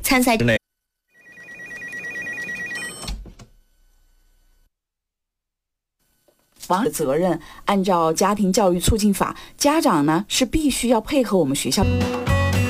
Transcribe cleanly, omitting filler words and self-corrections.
参赛之内。 的责任，按照家庭教育促进法，家长呢是必须要配合我们学校。